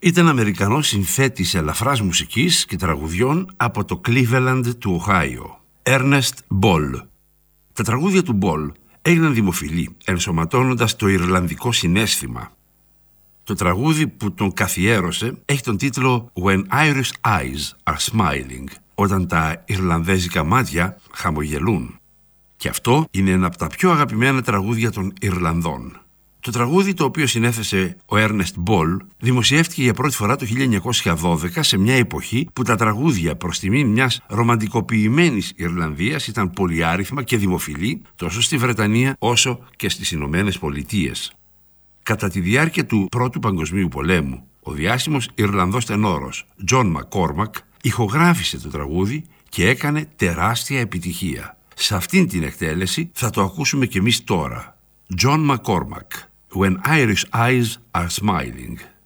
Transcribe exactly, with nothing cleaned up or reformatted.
Ήταν Αμερικανός συνθέτης ελαφράς μουσικής και τραγουδιών από το Cleveland του Οχάιο, Ernest Ball. Τα τραγούδια του Ball έγιναν δημοφιλή, ενσωματώνοντας το ιρλανδικό συναίσθημα. Το τραγούδι που τον καθιέρωσε έχει τον τίτλο «When Irish Eyes Are Smiling», όταν τα ιρλανδέζικα μάτια χαμογελούν. Και αυτό είναι ένα από τα πιο αγαπημένα τραγούδια των Ιρλανδών. Το τραγούδι, το οποίο συνέθεσε ο Ernest Ball, δημοσιεύτηκε για πρώτη φορά το χίλια εννιακόσια δώδεκα, σε μια εποχή που τα τραγούδια προς τιμήν μιας ρομαντικοποιημένης Ιρλανδίας ήταν πολυάριθμα και δημοφιλή τόσο στη Βρετανία όσο και στις Ηνωμένες Πολιτείες. Κατά τη διάρκεια του Πρώτου Παγκοσμίου Πολέμου, ο διάσημος Ιρλανδός τενόρος John McCormack ηχογράφησε το τραγούδι και έκανε τεράστια επιτυχία. Σε αυτήν την εκτέλεση θα το ακούσουμε κι εμείς τώρα. John McCormack, When Irish Eyes Are Smiling.